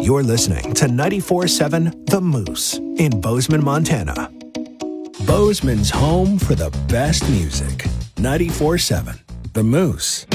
You're listening to 94.7 The Moose in Bozeman, Montana. Bozeman's home for the best music. 94.7 The Moose.